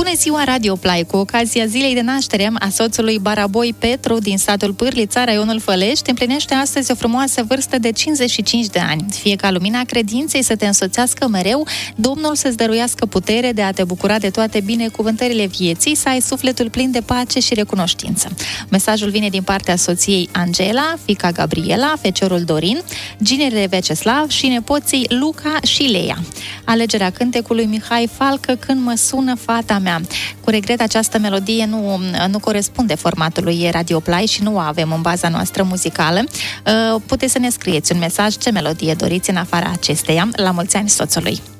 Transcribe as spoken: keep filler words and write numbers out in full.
Bună ziua, Radio Play! Cu ocazia zilei de naștere a soțului Baraboi Petru din satul Pârlița, raionul Fălești, împlinește astăzi o frumoasă vârstă de cincizeci și cinci de ani. Fie ca lumina credinței să te însoțească mereu, Domnul să-ți dăruiască putere de a te bucura de toate binecuvântările vieții, să ai sufletul plin de pace și recunoștință. Mesajul vine din partea soției Angela, fiica Gabriela, feciorul Dorin, ginele Veceslav și nepoții Luca și Leia. Alegerea cântecului Mihai Falcă, Când mă sună fata mea. Cu regret, această melodie nu, nu corespunde formatului Radio Play și nu o avem în baza noastră muzicală. Puteți să ne scrieți un mesaj ce melodie doriți în afara acesteia. La mulți ani soțului!